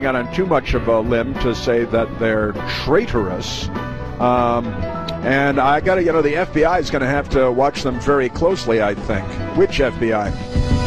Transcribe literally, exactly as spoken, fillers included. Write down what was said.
Not on too much of a limb to say that they're traitorous. Um, and I got to, you know, the F B I is going to have to watch them very closely, I think. Which F B I?